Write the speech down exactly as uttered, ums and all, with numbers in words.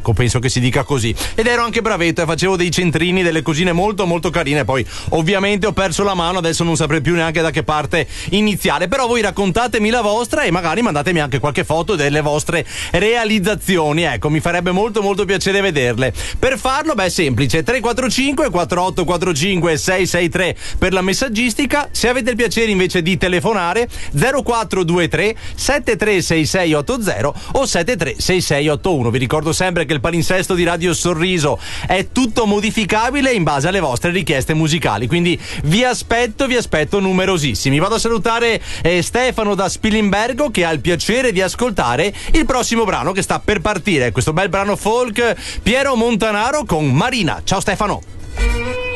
ecco, penso che si dica così. Ed ero anche bravetto e facevo dei centrini, delle cosine molto molto carine. Poi ovviamente ho perso la mano, adesso non saprei più neanche da che parte iniziare. Però voi raccontatemi la vostra e magari mandatemi anche qualche foto delle vostre realizzazioni, ecco, mi farebbe molto molto piacere vederle. Per farlo, beh, è semplice: tre quattro cinque quattro otto quattro cinque sei sei tre per la messaggistica. Se avete il piacere invece di telefonare, zero quattro due tre sette tre sei sei otto zero o sette tre sei sei otto uno. Vi ricordo sempre che il palinsesto di Radio Sorriso è tutto modificabile in base alle vostre richieste musicali, quindi vi aspetto, vi aspetto numerosissimi. Vado a salutare eh, Stefano da Spilimbergo, che ha il piacere di ascoltare il prossimo brano che sta per partire, questo bel brano folk, Piero Montanaro con Marina. Ciao Stefano.